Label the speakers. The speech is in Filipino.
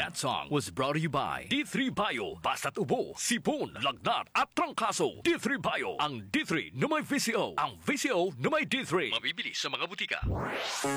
Speaker 1: That song was brought to you by D3 Bio. Basta't ubo, sipon, lagnat at trangkaso. D3 Bio. Ang D3 na may VCO. Ang VCO na may D3. Mabibili sa mga butika.